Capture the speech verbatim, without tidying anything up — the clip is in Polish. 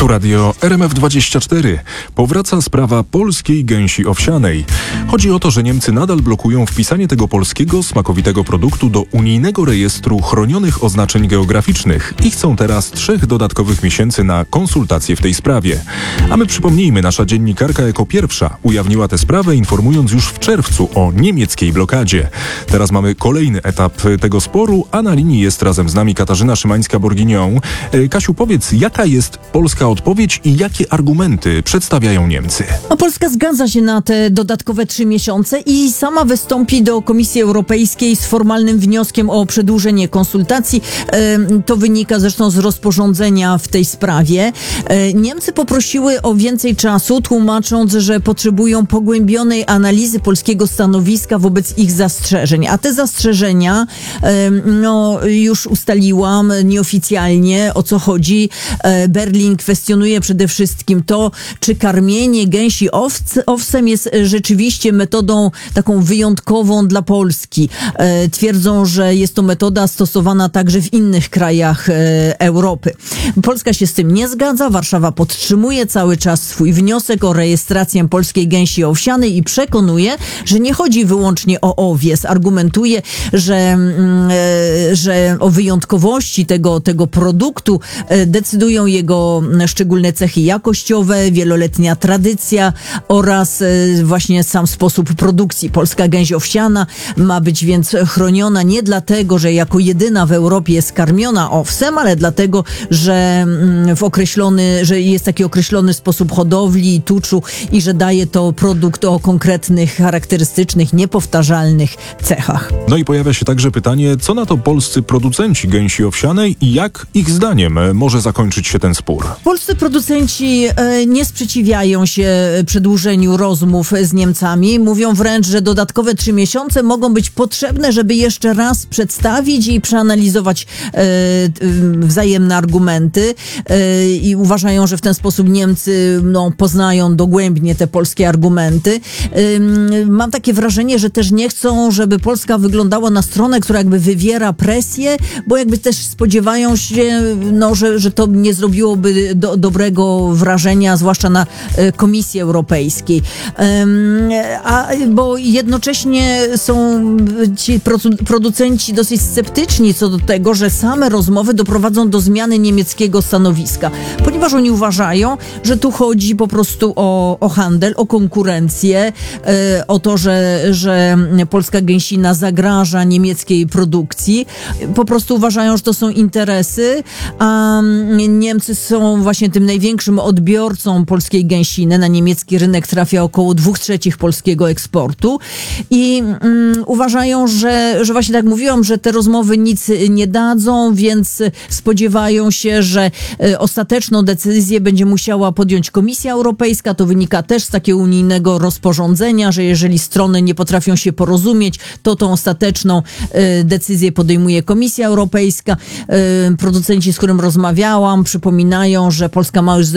Tu radio R M F dwadzieścia cztery. Powraca sprawa polskiej gęsi owsianej. Chodzi o to, że Niemcy nadal blokują wpisanie tego polskiego, smakowitego produktu do unijnego rejestru chronionych oznaczeń geograficznych i chcą teraz trzech dodatkowych miesięcy na konsultacje w tej sprawie. A my przypomnijmy, nasza dziennikarka jako pierwsza ujawniła tę sprawę, informując już w czerwcu o niemieckiej blokadzie. Teraz mamy kolejny etap tego sporu, a na linii jest razem z nami Katarzyna Szymańska-Bourguignon. Kasiu, powiedz, jaka jest polska odpowiedź i jakie argumenty przedstawiają Niemcy? No, Polska zgadza się na te dodatkowe trzy miesiące i sama wystąpi do Komisji Europejskiej z formalnym wnioskiem o przedłużenie konsultacji. To wynika zresztą z rozporządzenia w tej sprawie. Niemcy poprosiły o więcej czasu, tłumacząc, że potrzebują pogłębionej analizy polskiego stanowiska wobec ich zastrzeżeń. A te zastrzeżenia, no już ustaliłam nieoficjalnie, o co chodzi. Berlin kwestionuje przede wszystkim to, czy karmienie gęsi owc- owsem jest rzeczywiście metodą taką wyjątkową dla Polski. E, twierdzą, że jest to metoda stosowana także w innych krajach e, Europy. Polska się z tym nie zgadza. Warszawa podtrzymuje cały czas swój wniosek o rejestrację polskiej gęsi owsianej i przekonuje, że nie chodzi wyłącznie o owies. Argumentuje, że, e, że o wyjątkowości tego, tego produktu e, decydują jego szczególne cechy jakościowe, wieloletnia tradycja oraz e, właśnie sam sposób produkcji. Polska gęś owsiana ma być więc chroniona nie dlatego, że jako jedyna w Europie jest karmiona owsem, ale dlatego, że w określony, że jest taki określony sposób hodowli i tuczu i że daje to produkt o konkretnych, charakterystycznych, niepowtarzalnych cechach. No i pojawia się także pytanie, co na to polscy producenci gęsi owsianej i jak ich zdaniem może zakończyć się ten spór? Polscy producenci e, nie sprzeciwiają się przedłużeniu rozmów z Niemcami. Mówią wręcz, że dodatkowe trzy miesiące mogą być potrzebne, żeby jeszcze raz przedstawić i przeanalizować e, e, wzajemne argumenty e, i uważają, że w ten sposób Niemcy no, poznają dogłębnie te polskie argumenty. E, mam takie wrażenie, że też nie chcą, żeby Polska wyglądała na stronę, która jakby wywiera presję, bo jakby też spodziewają się, no, że, że to nie zrobiłoby do, dobrego wrażenia, zwłaszcza na e, Komisji Europejskiej. E, a, bo jednocześnie są ci producenci dosyć sceptyczni co do tego, że same rozmowy doprowadzą do zmiany niemieckiego stanowiska, ponieważ oni uważają, że tu chodzi po prostu o, o handel, o konkurencję, e, o to, że, że polska gęsina zagraża niemieckiej produkcji. Po prostu uważają, że to są interesy, a Niemcy są właśnie tym największym odbiorcą polskiej gęsiny. Na niemiecki rynek trafia około dwóch trzecich polskiego eksportu i um, uważają, że, że właśnie tak mówiłam, że te rozmowy nic nie dadzą, więc spodziewają się, że e, ostateczną decyzję będzie musiała podjąć Komisja Europejska. To wynika też z takiego unijnego rozporządzenia, że jeżeli strony nie potrafią się porozumieć, to tą ostateczną e, decyzję podejmuje Komisja Europejska. E, producenci, z którym rozmawiałam, przypominają, że Polska ma już